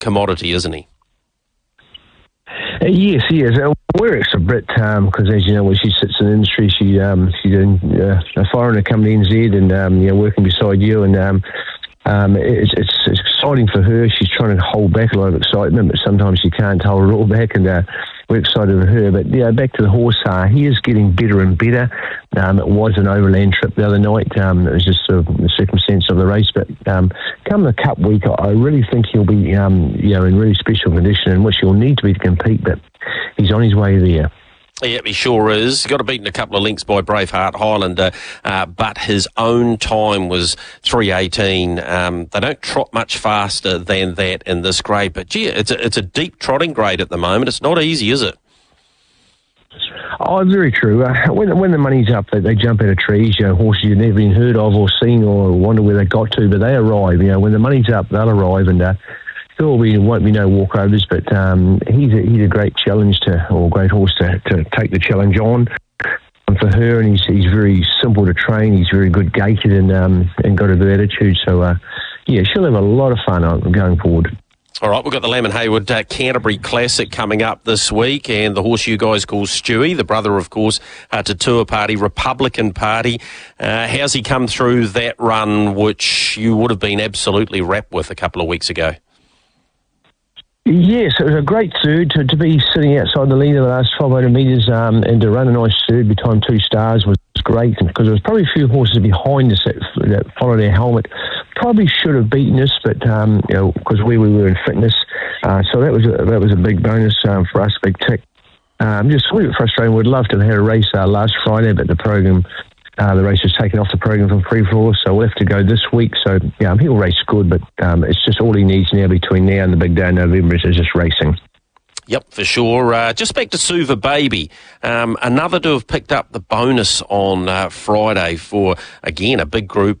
commodity, isn't he? Yes, he is. We're extra Brit because, as you know, when she sits in the industry, she's doing a foreigner coming to NZ and working beside you, and it's exciting for her. She's trying to hold back a lot of excitement, but sometimes she can't hold it all back, and we're excited for her. But back to the horse, he is getting better and better. It was an overland trip the other night. It was just sort of the circumstance of the race, but come the Cup week, I really think he'll be in really special condition, in which he'll need to be to compete. But he's on his way there. Yeah, he sure is. He got beaten a couple of lengths by Braveheart Highlander, but his own time was 3:18. They don't trot much faster than that in this grade, but gee, it's a deep trotting grade at the moment. It's not easy, is it? Oh, very true. When the money's up, they jump out of trees. Horses you've never even heard of or seen or wonder where they got to, but they arrive. When the money's up, they'll arrive, and there won't be no walkovers. But he's a great challenge great horse to take the challenge on. For her, and he's very simple to train. He's very good gated and got a good attitude. So she'll have a lot of fun going forward. All right, we've got the Lamb and Hayward Canterbury Classic coming up this week, and the horse you guys call Stewie, the brother, of course, to Tour Party, Republican Party. How's he come through that run, which you would have been absolutely wrapped with a couple of weeks ago? Yes, it was a great third to be sitting outside the lead of the last 1,200 metres and to run a nice third behind 2 stars was great, because there was probably a few horses behind us that followed our helmet. Probably should have beaten us, but because we were in fitness, so that was a big bonus for us, big tick. Just a little bit frustrating. We'd love to have had a race last Friday, but the race was taken off the program from Free-For-All, so we'll have to go this week. So he'll race good, but it's just all he needs now between now and the big day in November is just racing. Yep, for sure. Just back to Suva Baby. Another to have picked up the bonus on Friday for, again, a big group